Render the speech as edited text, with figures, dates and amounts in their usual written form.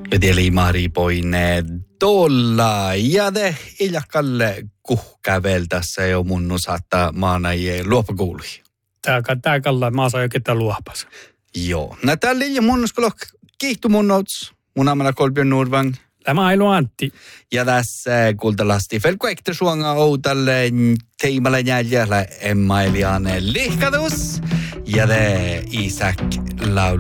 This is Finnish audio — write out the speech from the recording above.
Ja tieli Mari poine tuolla. Ja te Ilja-Kalle kuhkävel tässä jo munnu saattaa maana luopakuului. Tää kalla maa saa jo ketään luopas. Joo. No täällä Ilja munnuskulo kiihtu munnouts. Mun amalla Kolbjörn Nordvang. Tämä Ailu Antti. Ja tässä kultalasti felkuekta suonga outalle teimalla jäljellä Emma Eliane lihkatus. Ja te Isak laulu.